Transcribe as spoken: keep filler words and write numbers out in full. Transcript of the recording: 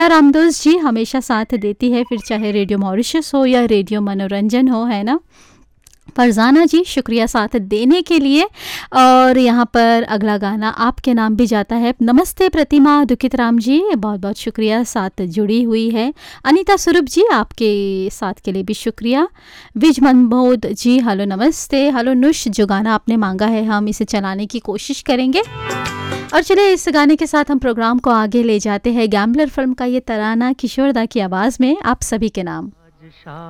रामदोस जी हमेशा साथ देती है, फिर चाहे रेडियो मॉरिशस हो या रेडियो मनोरंजन हो, है ना? फरज़ाना जी शुक्रिया साथ देने के लिए। और यहाँ पर अगला गाना आपके नाम भी जाता है। नमस्ते प्रतिमा दुखित राम जी, बहुत-बहुत शुक्रिया साथ जुड़ी हुई है। अनीता स्वरूप जी आपके साथ के लिए भी शुक्रिया। विज मनमोद जी हेलो नमस्ते। हेलो नुश, जो गाना आपने माँगा है हम इसे चलाने की कोशिश करेंगे। और चलिए इस गाने के साथ हम प्रोग्राम को आगे ले जाते हैं। गैम्बलर फ़िल्म का ये तराना किशोर दा की आवाज़ में आप सभी के नाम।